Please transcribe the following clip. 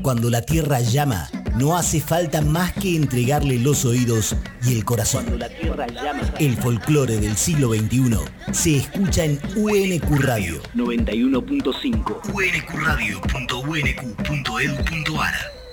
Cuando la tierra llama, no hace falta más que entregarle los oídos y el corazón. Cuando la tierra llama. El folclore del siglo XXI se escucha en UNQ Radio 91.5. uncradio.unq.edu.ar